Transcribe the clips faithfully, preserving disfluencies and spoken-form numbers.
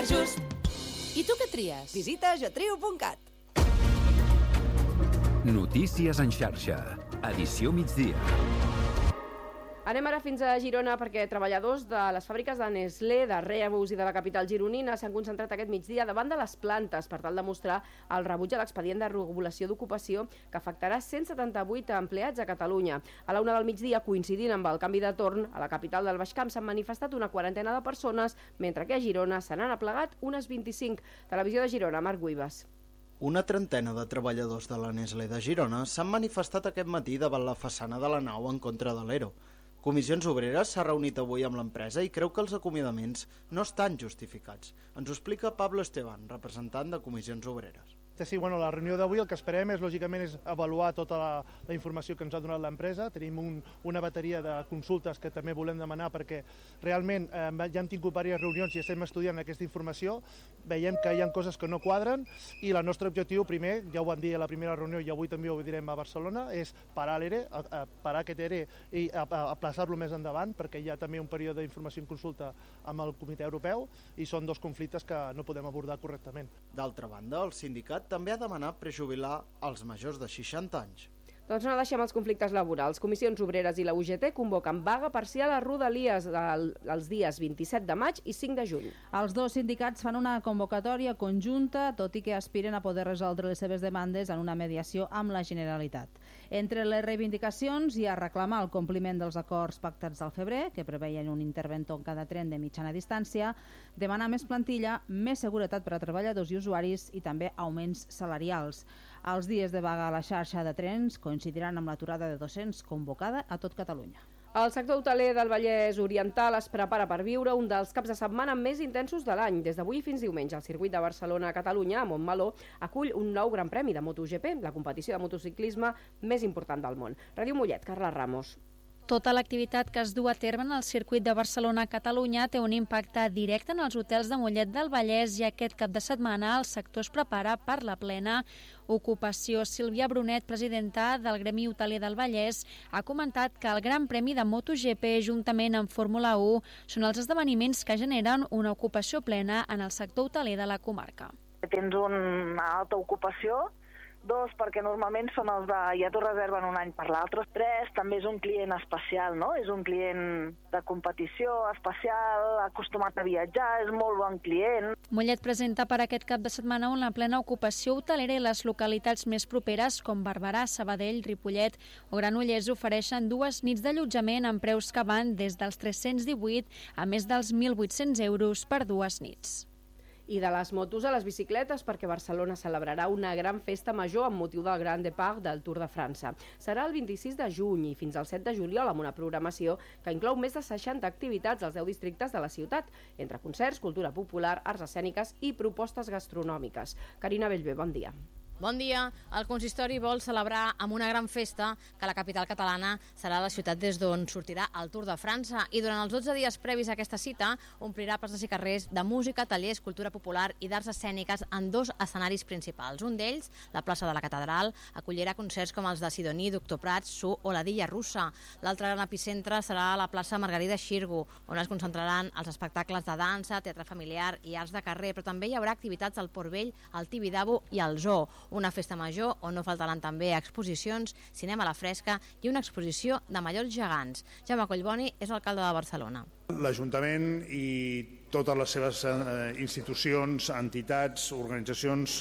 Superjust. I tu què tries? Visita jatrio punt cat. Notícies en xarxa. Edició migdia. Anem ara fins a Girona perquè treballadors de les fàbriques de Nestlé, de Rebus i de la capital gironina s'han concentrat aquest migdia davant de les plantes per tal de mostrar el rebuig a l'expedient de regulació d'ocupació que afectarà cent setanta-vuit empleats a Catalunya. A la una del migdia, coincidint amb el canvi de torn, a la capital del Baix Camp s'han manifestat una quarantena de persones, mentre que a Girona se n'han aplegat unes vint-i-cinc. Televisió de Girona, Marc Guibas. Una trentena de treballadors de la Nestlé de Girona s'han manifestat aquest matí davant la façana de la nau en contra de l'E R O. Comissions Obreres s'ha reunit avui amb l'empresa i creu que els acomiadaments no estan justificats. Ens ho explica Pablo Esteban, representant de Comissions Obreres. Sí, bueno, la reunió d'avui el que esperem és, lògicament, és avaluar tota la, la informació que ens ha donat l'empresa. Tenim un, una bateria de consultes que també volem demanar perquè realment eh, ja hem tingut diverses reunions i estem estudiant aquesta informació. Veiem que hi ha coses que no quadren i el nostre objectiu, primer, ja ho vam dir a la primera reunió i avui també ho direm a Barcelona, és parar l'E R E, a, a parar aquest E R E i aplaçar-lo més endavant perquè hi ha també un període d'informació i consulta amb el Comitè Europeu i són dos conflictes que no podem abordar correctament. D'altra banda, el sindicat també ha demanat prejubilar els majors de seixanta anys. Doncs no deixem els conflictes laborals. Comissions Obreres i la U G T convoquen vaga parcial a Rodalies els dies vint-i-set de maig i cinc de juny. Els dos sindicats fan una convocatòria conjunta, tot i que aspiren a poder resoldre les seves demandes en una mediació amb la Generalitat. Entre les reivindicacions hi ha reclamar el compliment dels acords pactats al febrer, que preveien un interventor en cada tren de mitjana distància, demanar més plantilla, més seguretat per a treballadors i usuaris i també augments salarials. Els dies de vaga a la xarxa de trens coincidiran amb l'aturada de docents convocada a tot Catalunya. El sector hoteler del Vallès Oriental es prepara per viure un dels caps de setmana més intensos de l'any. Des d'avui fins diumenge, el circuit de Barcelona a Catalunya, a Montmeló, acull un nou gran premi de MotoGP, la competició de motociclisme més important del món. Ràdio Mollet, Carla Ramos. Tota l'activitat que es du a terme en el circuit de Barcelona a Catalunya té un impacte directe en els hotels de Mollet del Vallès i aquest cap de setmana el sector es prepara per la plena ocupació. Sílvia Brunet, presidenta del Gremi Hoteler del Vallès, ha comentat que el Gran Premi de MotoGP juntament amb Fórmula u són els esdeveniments que generen una ocupació plena en el sector hoteler de la comarca. Tens una alta ocupació. Dos, perquè normalment són els de ja t'ho reserven un any per l'altre. Tres, també és un client especial, no? És un client de competició especial, acostumat a viatjar, és molt bon client. Mollet presenta per aquest cap de setmana una plena ocupació hotelera i les localitats més properes com Barberà, Sabadell, Ripollet o Granollers ofereixen dues nits d'allotjament amb preus que van des dels tres-cents divuit a més dels mil vuit-cents euros per dues nits. I de les motos a les bicicletes perquè Barcelona celebrarà una gran festa major amb motiu del Grand Départ del Tour de França. Serà el vint-i-sis de juny i fins al set de juliol amb una programació que inclou més de seixanta activitats als deu districtes de la ciutat, entre concerts, cultura popular, arts escèniques i propostes gastronòmiques. Carina Bellver, bon dia. Bon dia. El consistori vol celebrar amb una gran festa que la capital catalana serà la ciutat des d'on sortirà el Tour de França i durant els dotze dies previs a aquesta cita omplirà places i carrers de música, tallers, cultura popular i d'arts escèniques en dos escenaris principals. Un d'ells, la plaça de la Catedral, acollirà concerts com els de Sidoní, Doctor Prats, Su o la Dilla Russa. L'altre gran epicentre serà la plaça Margarida Xirgu, on es concentraran els espectacles de dansa, teatre familiar i arts de carrer, però també hi haurà activitats al Port Vell, al Tibidabo i al Zoo. Una festa major on no faltaran també exposicions, cinema a la fresca i una exposició de mallorcs gegants. Jaume Collboni és alcalde de Barcelona. L'Ajuntament i totes les seves institucions, entitats, organitzacions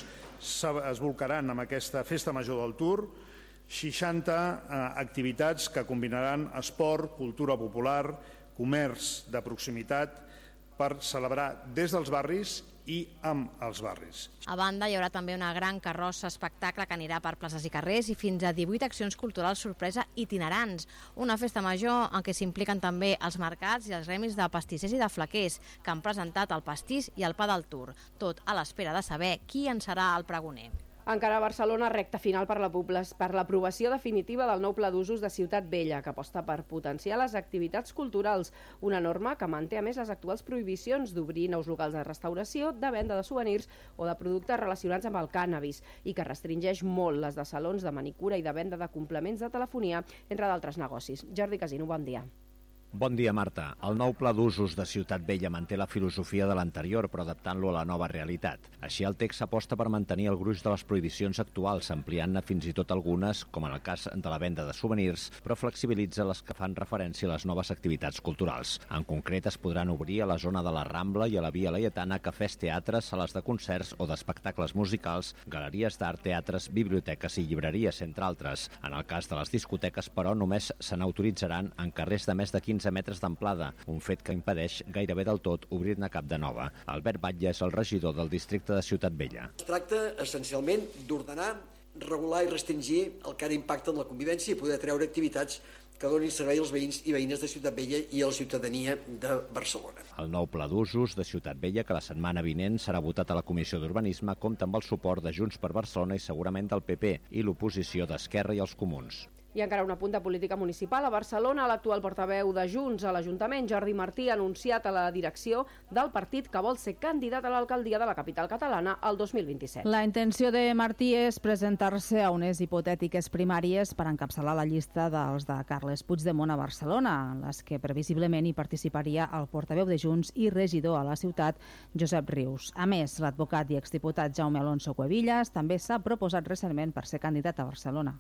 es bolcaran amb aquesta festa major del Tour, seixanta activitats que combinaran esport, cultura popular, comerç de proximitat per celebrar des dels barris i amb els barris. A banda, hi haurà també una gran carrossa espectacle que anirà per places i carrers i fins a divuit accions culturals sorpresa itinerants. Una festa major en què s'impliquen també els mercats i els gremis de pastissers i de flaquers que han presentat el pastís i el pa del Tour, tot a l'espera de saber qui en serà el pregoner. Encara a Barcelona, recta final per l'aprovació definitiva del nou pla d'usos de Ciutat Vella, que aposta per potenciar les activitats culturals, una norma que manté a més les actuals prohibicions d'obrir nous locals de restauració, de venda de souvenirs o de productes relacionats amb el cànnabis i que restringeix molt les de salons de manicura i de venda de complements de telefonia, entre d'altres negocis. Jordi Casino, bon dia. Bon dia, Marta. El nou pla d'usos de Ciutat Vella manté la filosofia de l'anterior, però adaptant-lo a la nova realitat. Així, el text aposta per mantenir el gruix de les prohibicions actuals, ampliant-ne fins i tot algunes, com en el cas de la venda de souvenirs, però flexibilitza les que fan referència a les noves activitats culturals. En concret, es podran obrir a la zona de la Rambla i a la Via Laietana cafès, teatres, sales de concerts o d'espectacles musicals, galeries d'art, teatres, biblioteques i llibreries, entre altres. En el cas de les discoteques, però, només se n'autoritzaran en carrers de més de quinze metres d'amplada, un fet que impedeix gairebé del tot obrir-ne cap de nova. Albert Batlle és el regidor del districte de Ciutat Vella. Es tracta, essencialment, d'ordenar, regular i restringir el que ara impacta en la convivència i poder treure activitats que donin servei als veïns i veïnes de Ciutat Vella i a la ciutadania de Barcelona. El nou pla d'usos de Ciutat Vella, que la setmana vinent serà votat a la Comissió d'Urbanisme, compta amb el suport de Junts per Barcelona i segurament del P P i l'oposició d'Esquerra i els Comuns. I encara un apunt de política municipal. A Barcelona, l'actual portaveu de Junts a l'Ajuntament, Jordi Martí, ha anunciat a la direcció del partit que vol ser candidat a l'alcaldia de la capital catalana el dos mil vint-i-set. La intenció de Martí és presentar-se a unes hipotètiques primàries per encapçalar la llista dels de Carles Puigdemont a Barcelona, en les que previsiblement hi participaria el portaveu de Junts i regidor a la ciutat, Josep Rius. A més, l'advocat i exdiputat Jaume Alonso Cuevillas també s'ha proposat recentment per ser candidat a Barcelona.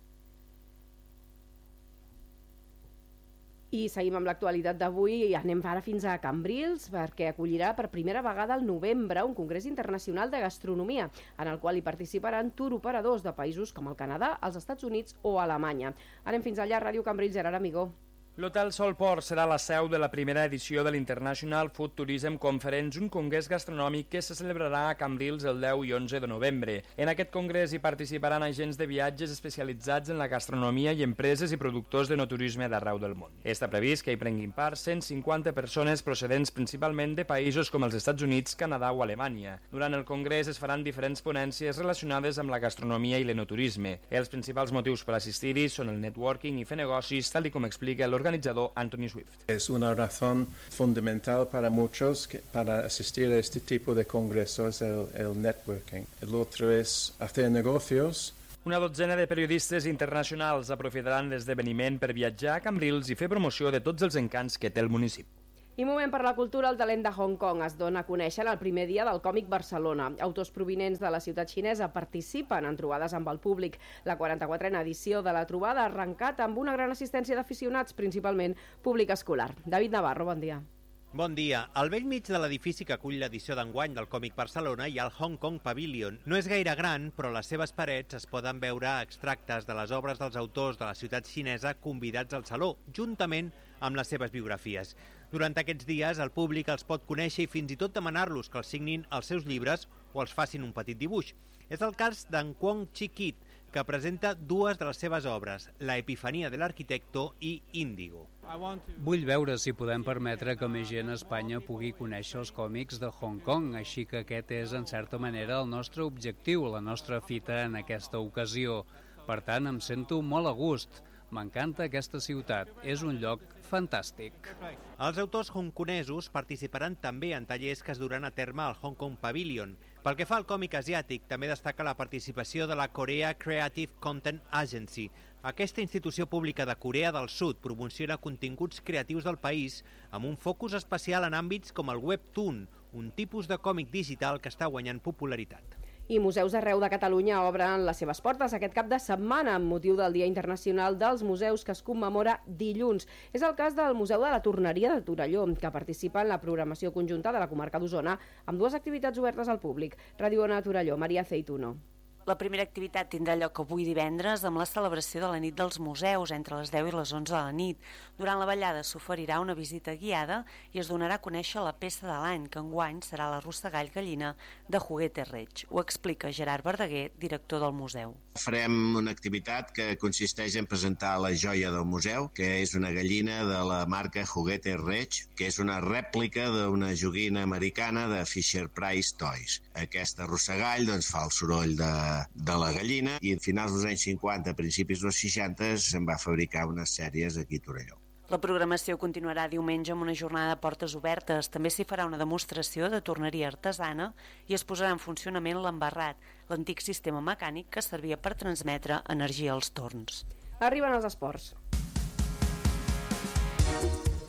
I seguim amb l'actualitat d'avui i anem ara fins a Cambrils perquè acollirà per primera vegada al novembre un congrés internacional de gastronomia en el qual hi participaran turoperadors de països com el Canadà, els Estats Units o Alemanya. Anem fins allà, Ràdio Cambrils, Gerard Amigó. L'Hotel Solport serà la seu de la primera edició de l'International Food Tourism Conference, un congrés gastronòmic que se celebrarà a Cambrils el deu i onze de novembre. En aquest congrés hi participaran agents de viatges especialitzats en la gastronomia i empreses i productors d'enoturisme d'arreu del món. Està previst que hi prenguin part cent cinquanta persones procedents principalment de països com els Estats Units, Canadà o Alemanya. Durant el congrés es faran diferents ponències relacionades amb la gastronomia i l'enoturisme. Els principals motius per assistir-hi són el networking i fer negocis, tal com explica l'organització organizador Anthony Swift. Es una razón fundamental para muchos que, para asistir a este tipo de congresos, el, el networking. El otro es hacer negocios. Una dotzena de periodistes internacionals aprofitaran l'esdeveniment per viatjar a Cambrils i fer promoció de tots els encants que té el municipi. I moment per la cultura, el talent de Hong Kong es dona a conèixer en el primer dia del Còmic Barcelona. Autors provinents de la ciutat xinesa participen en trobades amb el públic. La quaranta-quatrena edició de la trobada ha arrencat amb una gran assistència d'aficionats, principalment públic escolar. David Navarro, bon dia. Bon dia. Al vell mig de l'edifici que acull l'edició d'enguany del Còmic Barcelona hi ha el Hong Kong Pavilion. No és gaire gran, però a les seves parets es poden veure extractes de les obres dels autors de la ciutat xinesa convidats al saló, juntament amb les seves biografies. Durant aquests dies, el públic els pot conèixer i fins i tot demanar-los que els signin els seus llibres o els facin un petit dibuix. És el cas d'en Kwong Chi Kit, que presenta dues de les seves obres, La epifania de l'arquitecto i Índigo. Vull veure si podem permetre que més gent a Espanya pugui conèixer els còmics de Hong Kong, així que aquest és, en certa manera, el nostre objectiu, la nostra fita en aquesta ocasió. Per tant, em sento molt a gust. M'encanta aquesta ciutat. És un lloc fantàstic. Els autors hongkonesos participaran també en tallers que es duran a terme al Hong Kong Pavilion. Pel que fa al còmic asiàtic, també destaca la participació de la Korea Creative Content Agency. Aquesta institució pública de Corea del Sud promociona continguts creatius del país amb un focus especial en àmbits com el webtoon, un tipus de còmic digital que està guanyant popularitat. I museus arreu de Catalunya obren les seves portes aquest cap de setmana amb motiu del Dia Internacional dels Museus que es commemora dilluns. És el cas del Museu de la Torneria de Torelló, que participa en la programació conjunta de la comarca d'Osona amb dues activitats obertes al públic. Ràdio Ona Torelló, Maria Aceituno. La primera activitat tindrà lloc avui divendres amb la celebració de la nit dels museus entre les deu i les onze de la nit. Durant la ballada s'oferirà una visita guiada i es donarà a conèixer la peça de l'any, que enguany serà la Rossegall Gallina de Juguete Reig. Ho explica Gerard Verdaguer, director del museu. Farem una activitat que consisteix en presentar la joia del museu, que és una gallina de la marca Juguete Reig, que és una rèplica d'una joguina americana de Fisher-Price Toys. Aquesta rossegall doncs, fa el soroll de de la gallina i a finals dels anys cinquanta, a principis dels seixanta, se'n va fabricar unes sèries aquí a Torelló. La programació continuarà diumenge amb una jornada de portes obertes. També s'hi farà una demostració de torneria artesana i es posarà en funcionament l'embarrat, l'antic sistema mecànic que servia per transmetre energia als torns. Arriben els esports.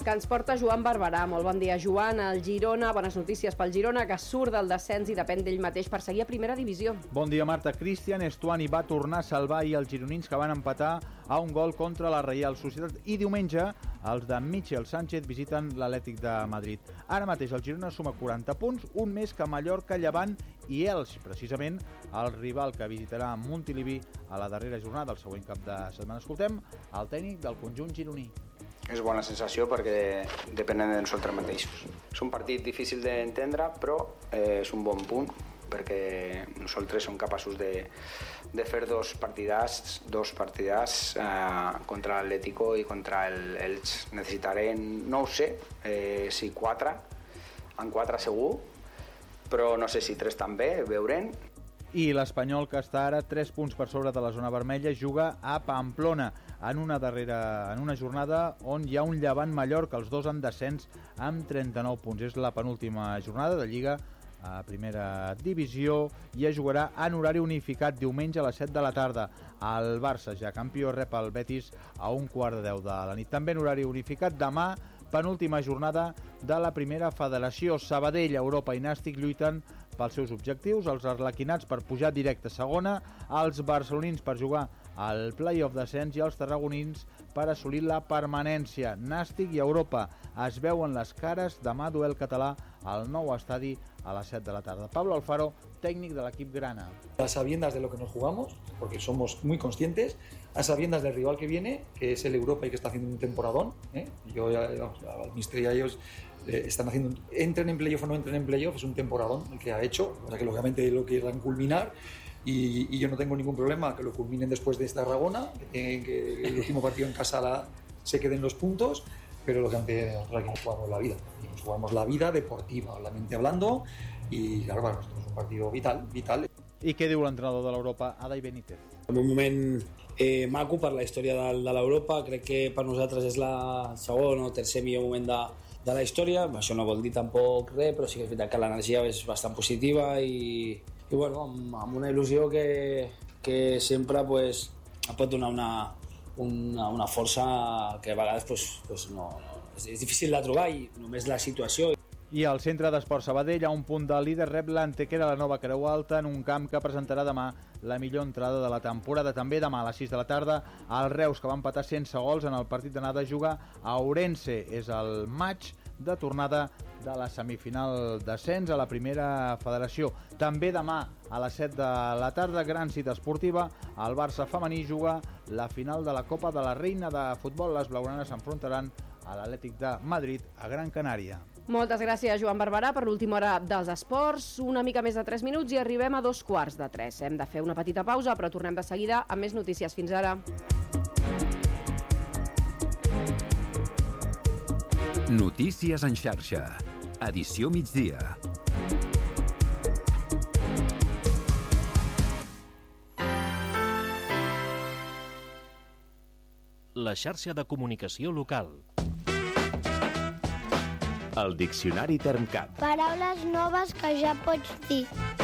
que ens porta Joan Barberà. Molt bon dia, Joan. El Girona, bones notícies pel Girona, que surt del descens i depèn d'ell mateix per seguir a primera divisió. Bon dia, Marta. Cristian Estuani va tornar a salvar ahir els gironins, que van empatar a un gol contra la Reial Societat. I diumenge, els de Michel Sánchez visiten l'Atlètic de Madrid. Ara mateix el Girona suma quaranta punts, un més que Mallorca, Llevant i Elx, precisament el rival que visitarà Montilivi a la darrera jornada, el següent cap de setmana. Escoltem el tècnic del conjunt gironí. És bona sensació perquè depenem de nosaltres mateixos. És un partit difícil d'entendre, però eh, és un bon punt perquè nosaltres som capaços de, de fer dos partidars, dos partidars eh, contra l'Atlético i contra el Elx. Necessitarem, no ho sé, eh, si quatre, en quatre segur, però no sé si tres també, veurem. I l'Espanyol, que està ara tres punts per sobre de la zona vermella, juga a Pamplona en una darrera en una jornada on hi ha un Llevant Mallorca, els dos en descens amb trenta-nou punts. És la penúltima jornada de Lliga a primera divisió i es jugarà en horari unificat diumenge a les set de la tarda. El Barça, ja campió, rep el Betis a un quart de deu de la nit. També en horari unificat demà, penúltima jornada de la primera federació. Sabadell, Europa i Nàstic lluiten pels seus objectius, els arlequinats per pujar directe a segona, els barcelonins per jugar al play-off descens i els tarragonins per assolir la permanència. Nàstic i Europa es veuen les cares demà, duel català al nou estadi a les set de la tarda. Pablo Alfaro, técnico de l'equip grana. A sabiendas de lo que nos jugamos, porque somos muy conscientes, a sabiendas del rival que viene, que es el Europa y que está haciendo un temporadón, ¿eh? Yo ya, al mister y a ellos eh, están haciendo, un, entren en playoff o no entren en playoff, es un temporadón el que ha hecho, o sea que lógicamente lo quieran culminar. Y, y yo no tengo ningún problema que lo culminen después de esta Tarragona, que, que el último partido en casa la, se queden los puntos, pero lógicamente nosotros aquí nos jugamos la vida, nos jugamos la vida deportiva, la mente hablando, y claro, para nosotros es un partido vital, vital. I què diu l'entrenador de l'Europa, Adai Benítez? En un moment eh, maco per la història de, de l'Europa, crec que per nosaltres és la segon o tercer millor moment de, de la història. Això no vol dir tampoc res, però sí que és veritat que l'energia és bastant positiva i, i bueno, amb, amb una il·lusió que, que sempre pues, pot donar una, una, una força que a vegades pues, pues no, no, és, és difícil de trobar i només la situació. I al centre d'Esport Sabadell, a un punt del líder, rep l'Antequera, la Nova Creu Alta, en un camp que presentarà demà la millor entrada de la temporada. També demà a les sis de la tarda, el Reus, que va empatar sense gols en el partit d'anada, juga a Ourense. És el match de tornada de la semifinal d'ascens a la primera federació. També demà a les set de la tarda, gran cita esportiva, el Barça femení juga la final de la Copa de la Reina de Futbol. Les blaugranes s'enfrontaran a l'Atlètic de Madrid, a Gran Canària. Moltes gràcies, Joan Barberà, per l'última hora dels esports. Una mica més de tres minuts i arribem a dos quarts de tres. Hem de fer una petita pausa, però tornem de seguida amb més notícies. Fins ara. Notícies en xarxa. Edició migdia. La xarxa de comunicació local. El Diccionari Termcat. Paraules noves que ja pots dir.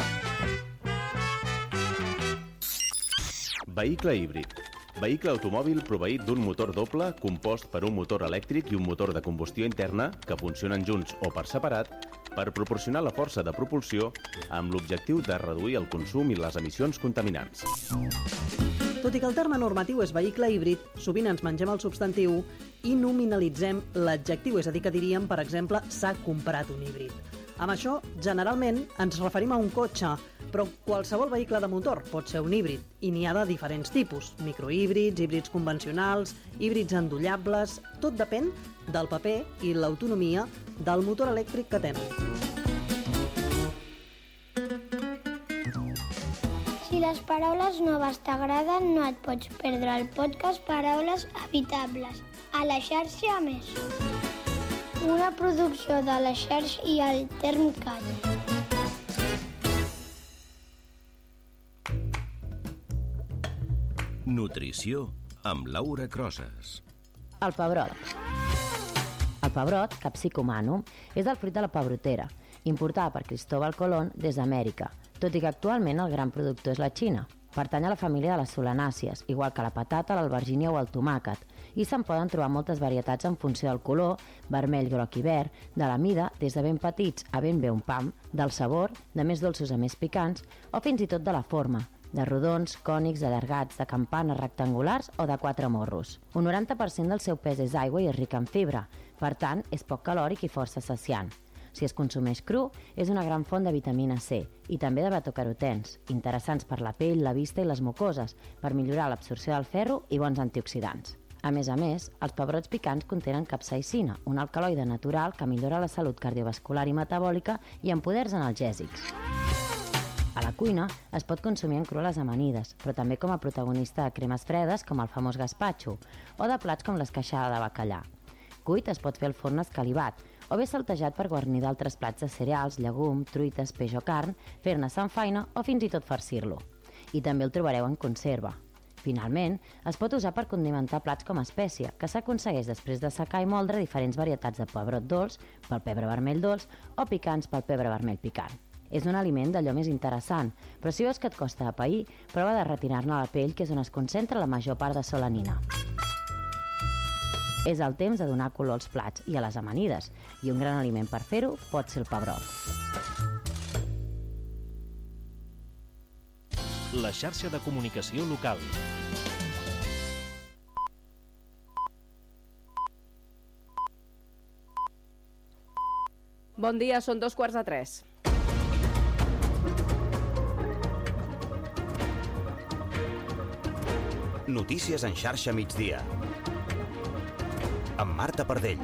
Vehicle híbrid. Vehicle automòbil proveït d'un motor doble compost per un motor elèctric i un motor de combustió interna que funcionen junts o per separat per proporcionar la força de propulsió amb l'objectiu de reduir el consum i les emissions contaminants. Tot i que el terme normatiu és vehicle híbrid, sovint ens mengem el substantiu i nominalitzem l'adjectiu, és a dir, que diríem, per exemple, s'ha comprat un híbrid. Amb això, generalment, ens referim a un cotxe, però qualsevol vehicle de motor pot ser un híbrid, i n'hi ha de diferents tipus, microhíbrids, híbrids convencionals, híbrids endollables. Tot depèn del paper i l'autonomia del motor elèctric que tenen. Si les paraules noves t'agraden, no et pots perdre el podcast Paraules Habitables, a la xarxa Més. Una producció de la xarxa i el Termcat. Nutrició amb Laura Crosas. El pebrot. El pebrot, Capsicum anum, és el fruit de la pebrotera, importada per Cristóbal Colón des d'Amèrica, tot i que actualment el gran productor és la Xina. Pertany a la família de les solanàcies, igual que la patata, l'albergínia o el tomàquet, i se'n poden trobar moltes varietats en funció del color, vermell, groc i verd, de la mida, des de ben petits a ben bé un pam, del sabor, de més dolços a més picants, o fins i tot de la forma, de rodons, cònics, allargats, de campanes rectangulars o de quatre morros. Un noranta per cent del seu pes és aigua i és ric en fibra, per tant, és poc calòric i força saciant. Si es consumeix cru, és una gran font de vitamina C i també de betacarotens, interessants per la pell, la vista i les mucoses, per millorar l'absorció del ferro i bons antioxidants. A més a més, els pebrots picants contenen capsaïcina, un alcaloide natural que millora la salut cardiovascular i metabòlica i amb poders analgèsics. A la cuina es pot consumir en cru a les amanides, però també com a protagonista de cremes fredes com el famós gazpacho o de plats com l'esqueixada de bacallà. Cuit es pot fer al forn escalivat, o bé saltejat per guarnir d'altres plats de cereals, llegum, truites, peix o carn, fer-ne samfaina o fins i tot farcir-lo. I també el trobareu en conserva. Finalment, es pot usar per condimentar plats com a espècia, que s'aconsegueix després de secar i moldre diferents varietats de pebrot dolç, pel pebre vermell dolç o picants pel pebre vermell picant. És un aliment d'allò més interessant, però si veus que et costa de pair, prova de retirar-ne la pell, que és on es concentra la major part de solanina. És el temps de donar color als plats i a les amanides, i un gran aliment per fer-ho pot ser el pebrot. La xarxa de comunicació local. Bon dia, són dos quarts de tres. Notícies en xarxa migdia. Amb Marta Pardell.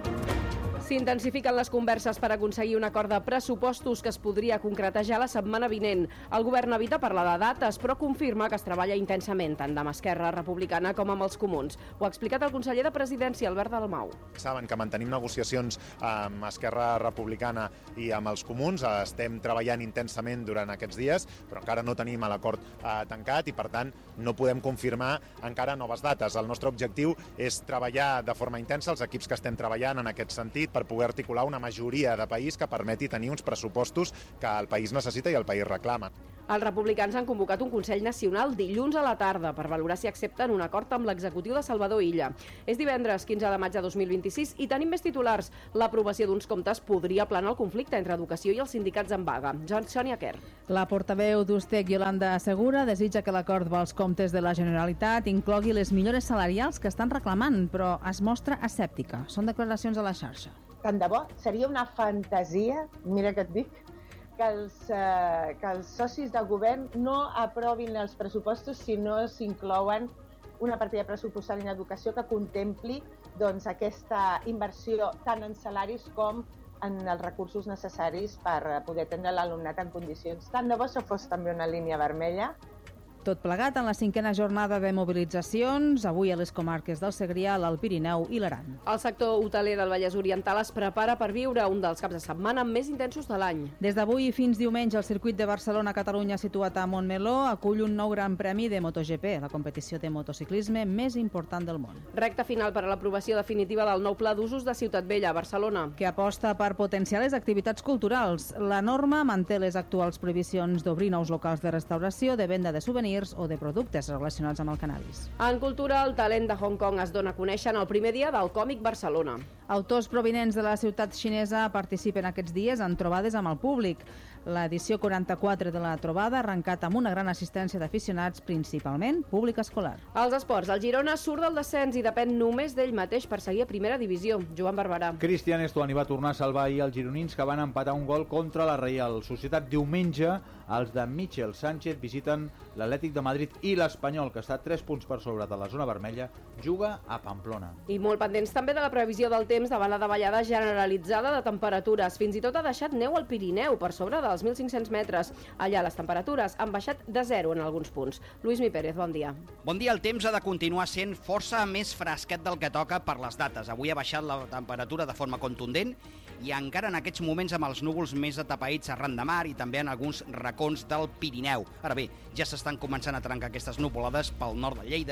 S'intensifiquen les converses per aconseguir un acord de pressupostos que es podria concretar ja la setmana vinent. El govern evita parlar de dates, però confirma que es treballa intensament, tant amb Esquerra Republicana com amb els comuns. Ho ha explicat el conseller de Presidència, Albert Dalmau. Saben que mantenim negociacions amb Esquerra Republicana i amb els comuns. Estem treballant intensament durant aquests dies, però encara no tenim l'acord eh, tancat i, per tant, no podem confirmar encara noves dates. El nostre objectiu és treballar de forma intensa, els equips que estem treballant en aquest sentit, per poder articular una majoria de país que permeti tenir uns pressupostos que el país necessita i el país reclama. Els republicans han convocat un Consell Nacional dilluns a la tarda per valorar si accepten un acord amb l'executiu de Salvador Illa. És divendres, quinze de maig de dos mil vint-i-sis, i tenim més titulars. L'aprovació d'uns comptes podria aplanar el conflicte entre educació i els sindicats en vaga. Sònia Quer. La portaveu d'Ustec, Yolanda Segura, desitja que l'acord dels comptes de la Generalitat inclogui les millores salarials que estan reclamant, però es mostra escèptica. Són declaracions a la xarxa. Tant de bo, seria una fantasia, mira que et dic, que els, eh, que els socis de govern no aprovin els pressupostos si no s'inclouen una partida pressupostària en educació que contempli doncs, aquesta inversió tant en salaris com en els recursos necessaris per poder atendre l'alumnat en condicions. Tant de bo això fos també una línia vermella. Tot plegat en la cinquena jornada de mobilitzacions, avui a les comarques del Segrià, l'Alt Pirineu i l'Aran. El sector hoteler del Vallès Oriental es prepara per viure un dels caps de setmana més intensos de l'any. Des d'avui fins diumenge, el circuit de Barcelona-Catalunya situat a Montmeló acull un nou gran premi de MotoGP, la competició de motociclisme més important del món. Recta final per a l'aprovació definitiva del nou pla d'usos de Ciutat Vella, a Barcelona. Que aposta per potenciar les activitats culturals. La norma manté les actuals prohibicions d'obrir nous locals de restauració, de venda de souvenirs o de productes relacionats amb el cannabis. En cultura, el talent de Hong Kong es dona a conèixer en el primer dia del Còmic Barcelona. Autors provinents de la ciutat xinesa participen aquests dies en trobades amb el públic. L'edició quaranta-quatre de la trobada ha arrencat amb una gran assistència d'aficionats, principalment públic escolar. Els esports, el Girona surt del descens i depèn només d'ell mateix per seguir a primera divisió. Joan Barberà. Cristian Estuani va tornar a salvar ahir els gironins, que van empatar un gol contra la Reial Societat. Diumenge, els de Michel Sánchez visiten l'Atlètic de Madrid i l'Espanyol, que està tres punts per sobre de la zona vermella, juga a Pamplona. I molt pendents també de la previsió del temps davant la davallada generalitzada de temperatures. Fins i tot ha deixat neu al Pirineu, per sobre dels mil cinc-cents metres. Allà les temperatures han baixat de zero en alguns punts. Lluís Mi Pérez, bon dia. Bon dia. El temps ha de continuar sent força més fresquet del que toca per les dates. Avui ha baixat la temperatura de forma contundent i encara en aquests moments amb els núvols més atapeïts arran de mar i també en alguns racons del Pirineu. Ara bé, ja s'estan començant a trencar aquestes nuvolades pel nord de Lleida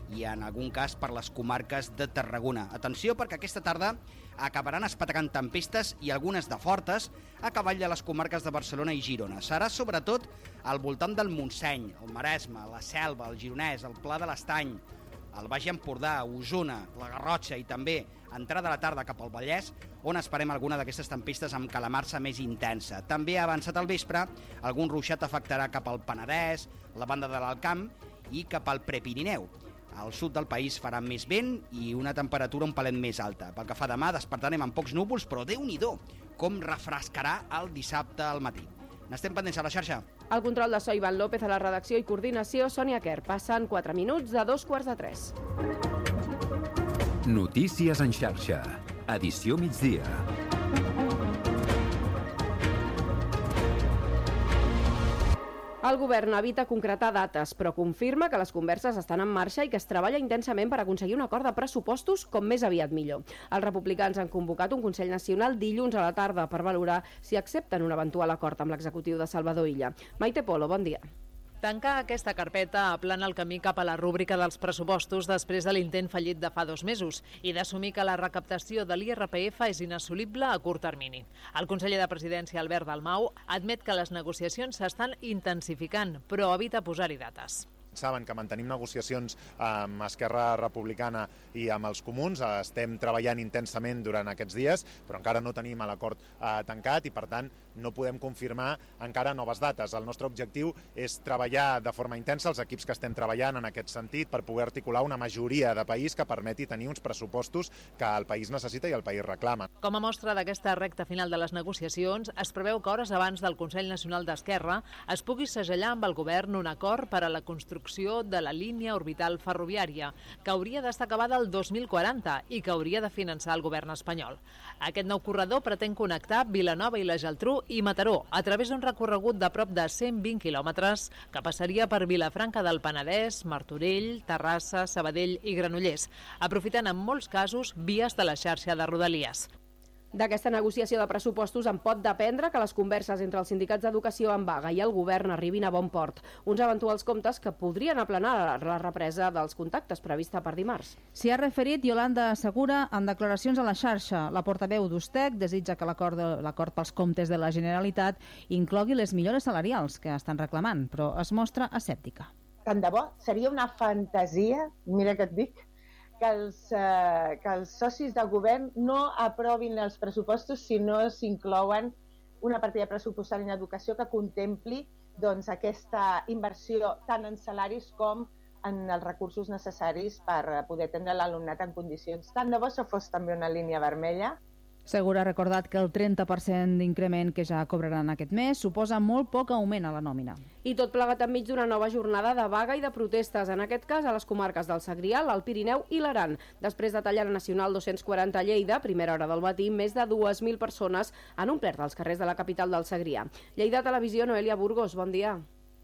i en algun cas per les comarques de Tarragona. Atenció, perquè aquesta tarda acabaran espetacant tempestes i algunes de fortes a cavall de les comarques de Barcelona i Girona. Serà sobretot al voltant del Montseny, el Maresme, la Selva, el Gironès, el Pla de l'Estany, el Baix Empordà, Osona, la Garrotxa i també entrada a la tarda cap al Vallès, on esperem alguna d'aquestes tempestes amb calamarsa més intensa. També avançat al vespre, algun ruixat afectarà cap al Penedès, la banda de l'Alt Camp i cap al Prepirineu. Al sud del país farà més vent i una temperatura un palet més alta. Pel que fa demà, despertarem amb pocs núvols, però Déu-n'hi-do, com refrescarà el dissabte al matí. N'estem pendents a la xarxa. El control de so Ivan López, a la redacció i coordinació Sònia Quer. Passen quatre minuts de dos quarts de tres. Notícies en xarxa. Edició migdia. El govern evita concretar dates, però confirma que les converses estan en marxa i que es treballa intensament per aconseguir un acord de pressupostos com més aviat millor. Els republicans han convocat un Consell Nacional dilluns a la tarda per valorar si accepten un eventual acord amb l'executiu de Salvador Illa. Maite Polo, bon dia. Tancar aquesta carpeta aplana el camí cap a la rúbrica dels pressupostos després de l'intent fallit de fa dos mesos i d'assumir que la recaptació de l'I R P F és inassolible a curt termini. El conseller de Presidència, Albert Dalmau, admet que les negociacions s'estan intensificant, però evita posar-hi dates. Saben que mantenim negociacions amb Esquerra Republicana i amb els comuns. Estem treballant intensament durant aquests dies, però encara no tenim l'acord eh, tancat i, per tant, no podem confirmar encara noves dates. El nostre objectiu és treballar de forma intensa, els equips que estem treballant en aquest sentit, per poder articular una majoria de país que permeti tenir uns pressupostos que el país necessita i el país reclama. Com a mostra d'aquesta recta final de les negociacions, es preveu que hores abans del Consell Nacional d'Esquerra es pugui segellar amb el govern un acord per a la construcció de la línia orbital ferroviària, que hauria d'estar acabada el dos mil quaranta i que hauria de finançar el govern espanyol. Aquest nou corredor pretén connectar Vilanova i la Geltrú i Mataró a través d'un recorregut de prop de cent vint quilòmetres que passaria per Vilafranca del Penedès, Martorell, Terrassa, Sabadell i Granollers, aprofitant en molts casos vies de la xarxa de Rodalies. D'aquesta negociació de pressupostos en pot dependre que les converses entre els sindicats d'educació en vaga i el govern arribin a bon port. Uns eventuals comptes que podrien aplanar la represa dels contactes prevista per dimarts. S'hi ha referit Yolanda Segura en declaracions a la xarxa. La portaveu d'Ustec desitja que l'acord de, l'acord pels comptes de la Generalitat inclogui les millores salarials que estan reclamant, però es mostra escèptica. Tant de bo, seria una fantasia, mira que et dic, que els, eh, que els socis de govern no aprovin els pressupostos si no s'inclouen una partida pressupostària en educació que contempli doncs, aquesta inversió tant en salaris com en els recursos necessaris per poder atendre l'alumnat en condicions. Tant de bo això fos també una línia vermella. Segura ha recordat que el trenta per cent d'increment que ja cobraran aquest mes suposa molt poc augment a la nòmina. I tot plegat enmig d'una nova jornada de vaga i de protestes, en aquest cas a les comarques del Segrià, l'Alt Pirineu i l'Aran. Després de tallar la Nacional dos-cents quaranta a Lleida, primera hora del matí, més de dues mil persones han omplert els carrers de la capital del Segrià. Lleida Televisió, Noelia Burgos, bon dia.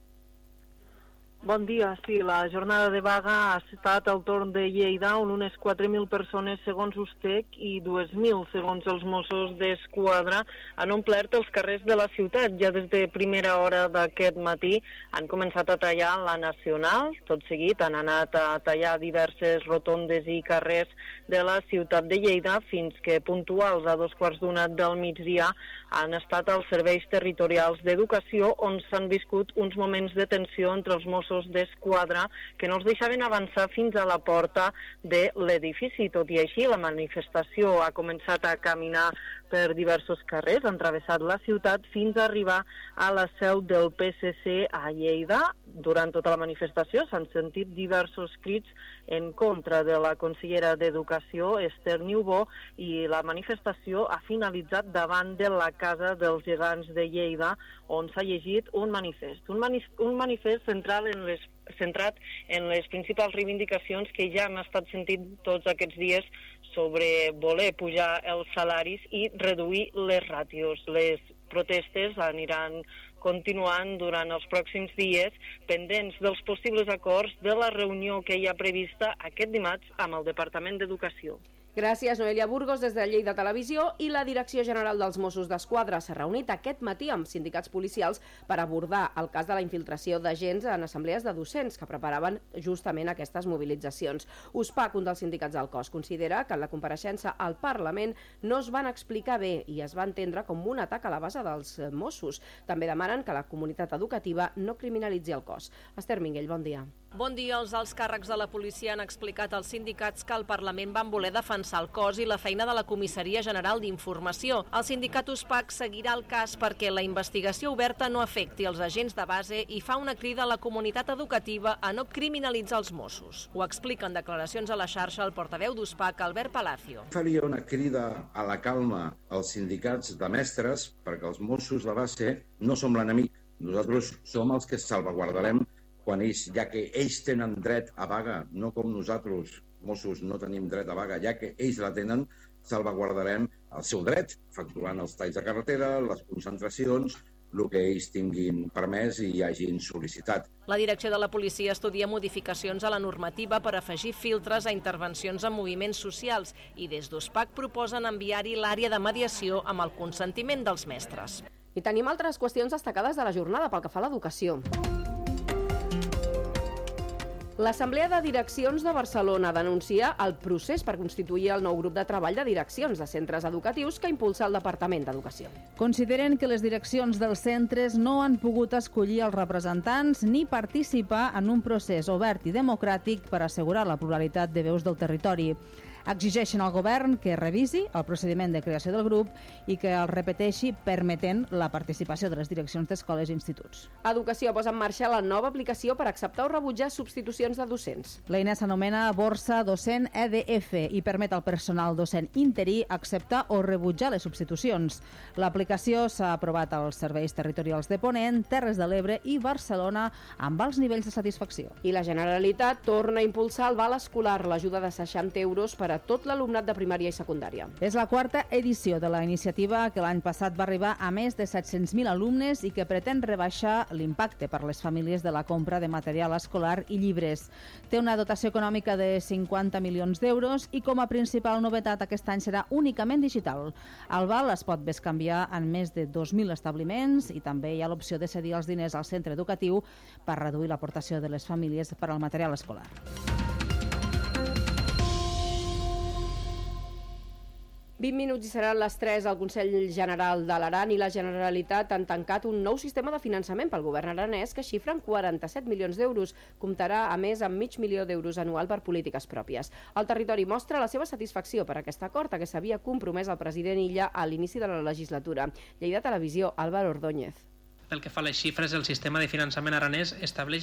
Bon dia. Sí, la jornada de vaga ha estat al torn de Lleida, on unes quatre mil persones, segons Ustec, i dos mil, segons els Mossos d'Esquadra, han omplert els carrers de la ciutat. Ja des de primera hora d'aquest matí han començat a tallar la Nacional. Tot seguit han anat a tallar diverses rotondes i carrers de la ciutat de Lleida, fins que puntuals a dos quarts d'una del migdia han estat als serveis territorials d'educació, on s'han viscut uns moments de tensió entre els Mossos d'Esquadra que no els deixaven avançar fins a la porta de l'edifici. Tot i així, la manifestació ha començat a caminar per diversos carrers, han travessat la ciutat fins a arribar a la seu del P S C a Lleida. Durant tota la manifestació s'han sentit diversos crits en contra de la consellera d'Educació, Esther Niubó, i la manifestació ha finalitzat davant de la Casa dels Gegants de Lleida, on s'ha llegit un manifest. Un, manif un manifest central en les centrat en les principals reivindicacions que ja hem estat sentint tots aquests dies sobre voler pujar els salaris i reduir les ràtios. Les protestes aniran continuant durant els pròxims dies, pendents dels possibles acords de la reunió que hi ha prevista aquest dimarts amb el Departament d'Educació. Gràcies, Noelia Burgos, des de Lleida Televisió. I la Direcció General dels Mossos d'Esquadra s'ha reunit aquest matí amb sindicats policials per abordar el cas de la infiltració d'agents en assemblees de docents que preparaven justament aquestes mobilitzacions. USPAC, un dels sindicats del cos, considera que en la compareixença al Parlament no es van explicar bé i es va entendre com un atac a la base dels Mossos. També demanen que la comunitat educativa no criminalitzi el cos. Esther Minguell, bon dia. Bon dia. Els alts càrrecs de la policia han explicat als sindicats que al Parlament van voler defensar el cos i la feina de la Comissaria General d'Informació. El sindicat USPAC seguirà el cas perquè la investigació oberta no afecti els agents de base i fa una crida a la comunitat educativa a no criminalitzar els Mossos. Ho explica en declaracions a la xarxa el portaveu d'USPAC, Albert Palacio. Faria una crida a la calma als sindicats de mestres perquè els Mossos de base no som l'enemic. Nosaltres som els que salvaguardarem quan ells, ja que ells tenen dret a vaga, no com nosaltres, Mossos, no tenim dret a vaga, ja que ells la tenen, salvaguardarem el seu dret, efectuant els talls de carretera, les concentracions, el que ells tinguin permès i hagin sol·licitat. La direcció de la policia estudia modificacions a la normativa per afegir filtres a intervencions en moviments socials i des d'USPAC proposen enviar-hi l'àrea de mediació amb el consentiment dels mestres. I tenim altres qüestions destacades de la jornada pel que fa a l'educació. L'Assemblea de Direccions de Barcelona denuncia el procés per constituir el nou grup de treball de direccions de centres educatius que impulsa el Departament d'Educació. Consideren que les direccions dels centres no han pogut escollir els representants ni participar en un procés obert i democràtic per assegurar la pluralitat de veus del territori. Exigeixen al govern que revisi el procediment de creació del grup i que el repeteixi permetent la participació de les direccions d'escoles i instituts. Educació posa en marxa la nova aplicació per acceptar o rebutjar substitucions de docents. L'eina s'anomena Borsa Docent E D F i permet al personal docent interí acceptar o rebutjar les substitucions. L'aplicació s'ha aprovat als serveis territorials de Ponent, Terres de l'Ebre i Barcelona amb alts nivells de satisfacció. I la Generalitat torna a impulsar el val escolar, l'ajuda de seixanta euros per a tot l'alumnat de primària i secundària. És la quarta edició de la iniciativa que l'any passat va arribar a més de set-cents mil alumnes i que pretén rebaixar l'impacte per les famílies de la compra de material escolar i llibres. Té una dotació econòmica de cinquanta milions d'euros i com a principal novetat aquest any serà únicament digital. El val es pot bescanviar en més de dos mil establiments i també hi ha l'opció de cedir els diners al centre educatiu per reduir l'aportació de les famílies per al material escolar. vint minuts i seran les tres. El Consell General de l'Aran i la Generalitat han tancat un nou sistema de finançament pel govern aranès que xifra en quaranta-set milions d'euros. Comptarà, a més, amb mig milió d'euros anual per polítiques pròpies. El territori mostra la seva satisfacció per aquest acord a què s'havia compromès el president Illa a l'inici de la legislatura. Lleida Televisió, Álvaro Ordóñez. Pel que fa a les xifres, el sistema de finançament aranès estableix